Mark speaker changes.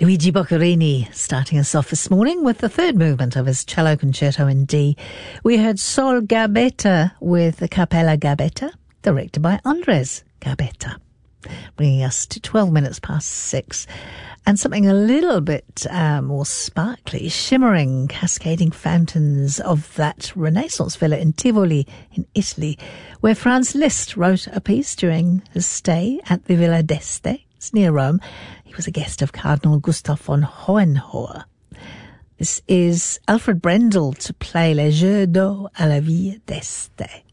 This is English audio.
Speaker 1: Luigi Boccherini starting us off this morning with the third movement of his cello concerto in D. We heard Sol Gabetta with the Capella Gabetta, directed by Andres Gabetta, bringing us to 12 minutes past 6. And something a little bit more sparkly, shimmering, cascading fountains of that Renaissance villa in Tivoli in Italy, where Franz Liszt wrote a piece during his stay at the Villa d'Este. It's near Rome. He was a guest of Cardinal Gustav von Hohenzollern. This is Alfred Brendel to play Le Jeu d'eau à la Ville d'Este.